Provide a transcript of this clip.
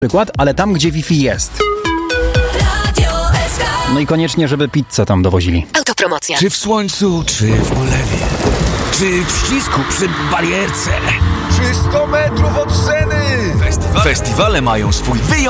przykład, ale tam, gdzie Wi-Fi jest. No i koniecznie, żeby pizzę tam dowozili. Autopromocja. Czy w słońcu, czy w ulewie, czy w ścisku przy barierce, czy 100 metrów od sceny. Festiwale mają swój wyjątkowy